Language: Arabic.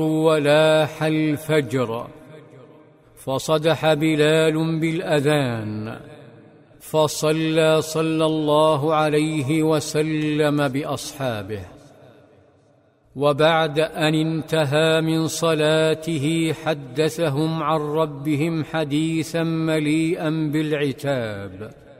ولاح الفجر، فصدح بلال بالأذان، فصلى صلى الله عليه وسلم بأصحابه. وبعد أن انتهى من صلاته حدثهم عن ربهم حديثا مليئا بالعتاب.